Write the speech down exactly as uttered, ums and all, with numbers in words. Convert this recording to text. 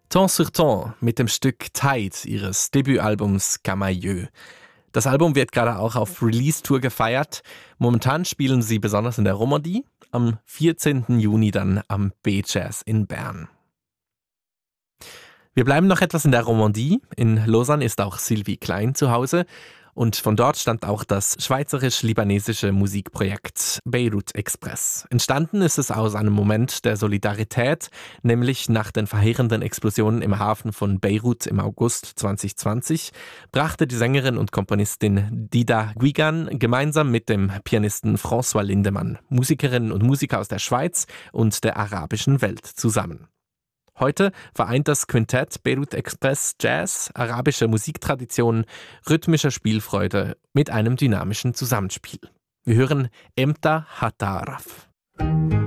Temps sur Temps mit dem Stück Tide ihres Debütalbums Camailleux. Das Album wird gerade auch auf Release-Tour gefeiert. Momentan spielen sie besonders in der Romandie, am vierzehnten Juni dann am B-Jazz in Bern. Wir bleiben noch etwas in der Romandie. In Lausanne ist auch Sylvie Klein zu Hause. Und von dort stammt auch das schweizerisch-libanesische Musikprojekt Beirut Express. Entstanden ist es aus einem Moment der Solidarität, nämlich nach den verheerenden Explosionen im Hafen von Beirut im August zwanzig zwanzig, brachte die Sängerin und Komponistin Dida Guigan gemeinsam mit dem Pianisten François Lindemann Musikerinnen und Musiker aus der Schweiz und der arabischen Welt zusammen. Heute vereint das Quintett Beirut Express Jazz, arabische Musiktradition, rhythmische Spielfreude mit einem dynamischen Zusammenspiel. Wir hören Emta Hataraf.